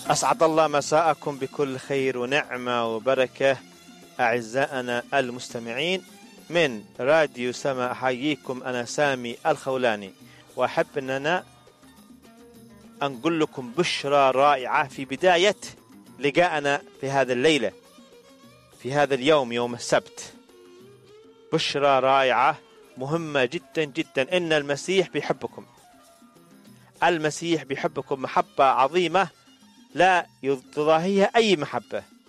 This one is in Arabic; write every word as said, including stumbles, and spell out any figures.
أسعد الله مساءكم بكل خير ونعمة وبركة أعزائنا المستمعين من راديو سما. أحييكم أنا سامي الخولاني، وأحب أننا أنقل لكم بشرى رائعة في بداية لقاءنا في هذا الليلة، في هذا اليوم، يوم السبت. بشرى رائعة مهمة جدا جدا، إن المسيح بيحبكم. المسيح بيحبكم محبة عظيمة لا تضاهيها أي محبة.